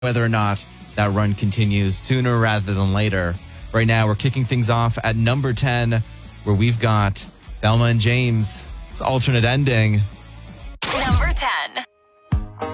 whether or not that run continues sooner rather than later. Right now, we're kicking things off at number 10, where we've got Thelma and James. It's alternate ending. Number 10.